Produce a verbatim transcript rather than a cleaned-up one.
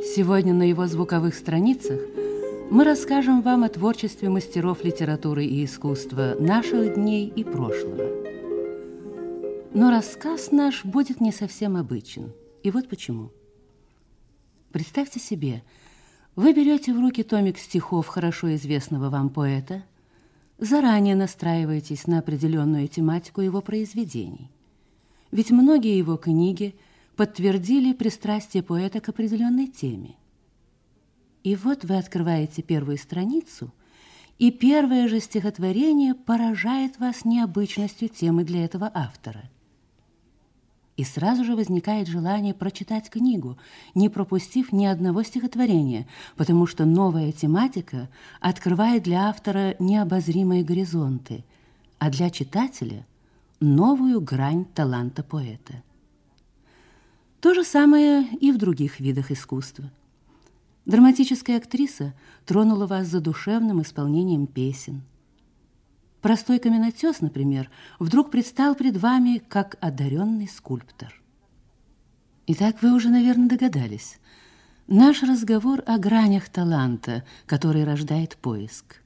Сегодня на его звуковых страницах мы расскажем вам о творчестве мастеров литературы и искусства наших дней и прошлого. Но рассказ наш будет не совсем обычен. И вот почему. Представьте себе, вы берете в руки томик стихов хорошо известного вам поэта, заранее настраиваетесь на определенную тематику его произведений. Ведь многие его книги подтвердили пристрастие поэта к определенной теме. И вот вы открываете первую страницу, и первое же стихотворение поражает вас необычностью темы для этого автора. И сразу же возникает желание прочитать книгу, не пропустив ни одного стихотворения, потому что новая тематика открывает для автора необозримые горизонты, а для читателя – новую грань таланта поэта. То же самое и в других видах искусства. Драматическая актриса тронула вас задушевным исполнением песен. Простой каменотес, например, вдруг предстал пред вами как одаренный скульптор. Итак, вы уже, наверное, догадались. Наш разговор о гранях таланта, который рождает поиск.